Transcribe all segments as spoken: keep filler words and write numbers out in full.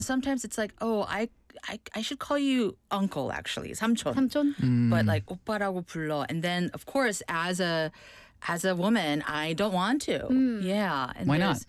sometimes it's like, oh, I, I, I should call you uncle, actually. 삼촌. 삼촌? But like, 오빠라고 불러. And then, of course, as a as a woman, I don't want to. Yeah. And Why not?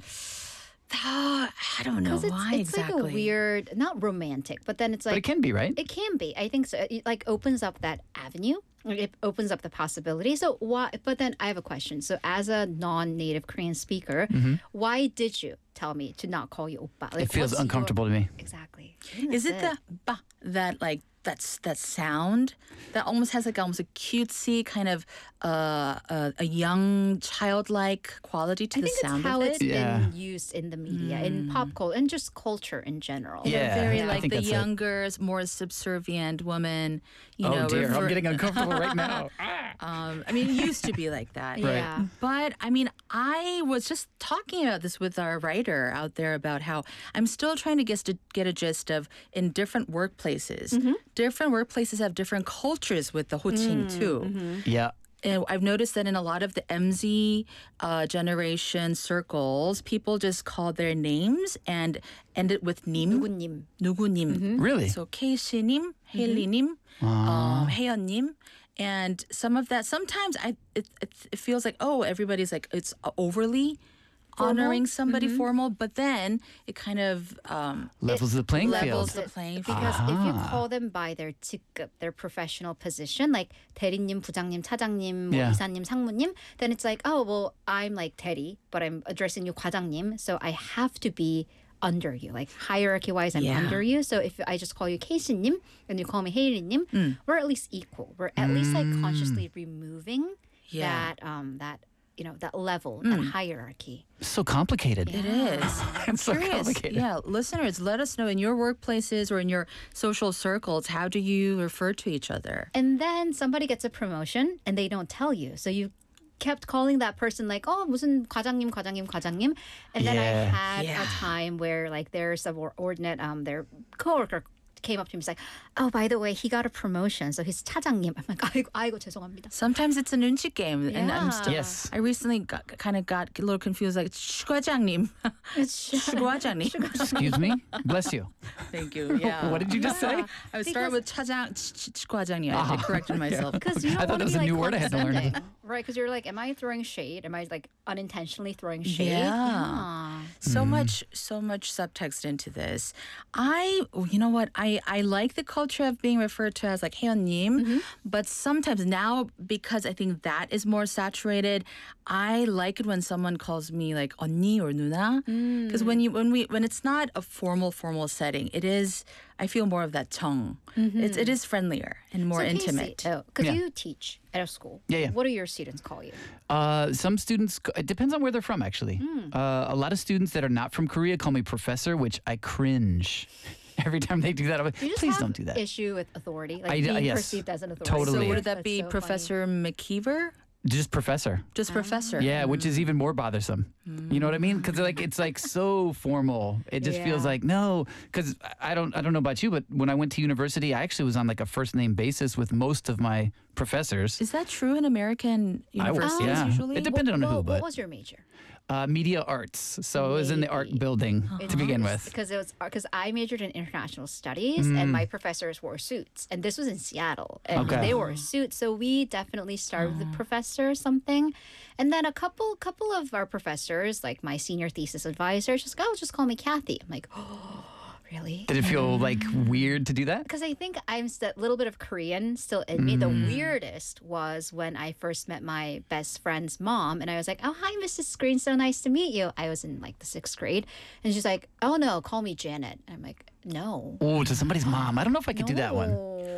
Uh, I don't know Because it's, why it's exactly. like a weird, not romantic, but then it's like. But it can be, right? It can be. I think so. It like opens up that avenue. It opens up the possibility. So why? But then I have a question. So as a non-native Korean speaker, why did you tell me to not call you oppa? Like, It feels what's your- uncomfortable to me. Exactly. Is it the ba that like that's that sound that almost has like almost a cutesy kind of uh, uh, a young childlike quality to I the think sound it's how of it's it? Yeah. been used in the media, in pop culture, and just culture in general. Yeah. Very I like think the that's it. younger, more subservient woman. You Oh know, dear, I'm refer- getting uncomfortable right now. Um, I mean, it used to be like that. Right. Yeah. But I mean, I was just talking about this with our writer out there about how I'm still trying to get to get a gist of in different workplaces. Different workplaces have different cultures with the 호칭 too. Yeah. And I've noticed that in a lot of the M Z uh, generation circles, people just call their names and end it with 님, 누구님. 누구님. Really? So 케이씨님, 혜리님, um, 혜연님. And some of that, sometimes I it, it, it feels like, oh, everybody's like, it's overly honoring somebody formal, but then it kind of um, Levels the playing levels field. the playing field. Because if you call them by their 직급, their professional position, like 대리님, 부장님, 차장님, 뭐 Yeah. 이사님, 상무님, then it's like, oh, well, I'm like 대리, but I'm addressing you 과장님, so I have to be under you. Like hierarchy-wise, I'm Yeah. under you. So if I just call you 케이씨님 and you call me 혜리님, we're at least equal. We're at least like consciously removing Yeah. that um that you know that level, that hierarchy. So complicated. It is. It's so Curious. complicated. Yeah, listeners, let us know in your workplaces or in your social circles, how do you refer to each other? And then somebody gets a promotion and they don't tell you. So you kept calling that person like, oh, 무슨 과장님, 과장님, 과장님. And then I Yeah. had Yeah. a time where like their subordinate, um, their coworker came up to me and was like, oh, by the way, he got a promotion. So he's 차장님. I'm like, 아이고, 아이고, 죄송합니다. Sometimes it's a 눈치 game, and I'm Yeah. still. Yes. I recently got, kind of got a little confused, like 슈과장님, It's 슈과장님. Excuse me? Bless you. Thank you. Yeah. What did you just say? I would start with 차장, 슈과장님. I corrected myself. Because you I don't thought want that to was be a like new word I had to learn. condescending, right? Because you're like, am I throwing shade? Am I like unintentionally throwing shade? Yeah. So much, so much subtext into this. I, you know what? I, I like the culture of being referred to as like 혜연님, but sometimes now because I think that is more saturated, I like it when someone calls me like 언니 or 누나, because when you when we when it's not a formal formal setting, it is. I feel more of that tongue. It's it is friendlier and more So intimate. Because Yeah. you teach at a school. Yeah, yeah. What do your students call you? Uh, some students, it depends on where they're from, actually. Uh, a lot of students that are not from Korea call me professor, which I cringe every time they do that. I'm like, You just please have don't do that. issue with authority, like I d- being yes. perceived as an authority. Totally. So would that That's be so funny. Professor McKeever? Just professor. Just professor. Yeah, which is even more bothersome. You know what I mean? Because like it's like so formal. It just feels Yeah. like no. Because I don't I don't know about you, but when I went to university, I actually was on like a first name basis with most of my professors. Is that true in American I was- universities yeah. usually? It depended on well, who, what but was your major? uh, media arts. So it was in the art Maybe. building to begin with. Because it was because I majored in international studies and my professors wore suits, and this was in Seattle, and Okay. they wore suits. So we definitely started with the professor or something, and then a couple couple of our professors, like my senior thesis advisors, just go, oh, just call me Kathy. I'm like, oh, really? Did it feel like weird to do that? Because I think I'm a little bit of Korean still in me. The weirdest was when I first met my best friend's mom, and I was like, "Oh, hi, Missus Green, so nice to meet you." I was in like the sixth grade, and she's like, "Oh no, call me Janet." I'm like, "No." Oh, to somebody's mom. I don't know if I could do that one.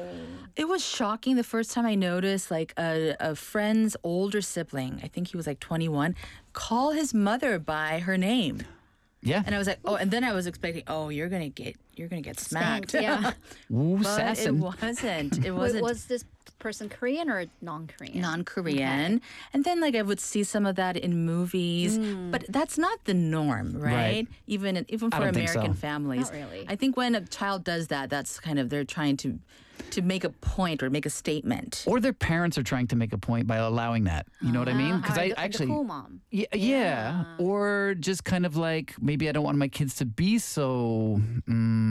It was shocking the first time I noticed like a, a friend's older sibling, I think he was like twenty-one, call his mother by her name. Yeah. And I was like, oh, and then I was expecting, oh, you're gonna get you're gonna get smacked. Spanked, yeah. Ooh, But it assassin. wasn't. It Wait, wasn't was this person Korean or non-Korean? non-Korean. And then like I would see some of that in movies, but that's not the norm, right? Right. Even even I for don't think so. American families. Not really. I think when a child does that, that's kind of they're trying to to make a point or make a statement. Or their parents are trying to make a point by allowing that. You know what I mean? Because Or I the- the actually. cool mom. Yeah, yeah. Or just kind of like maybe I don't want my kids to be so. Mm,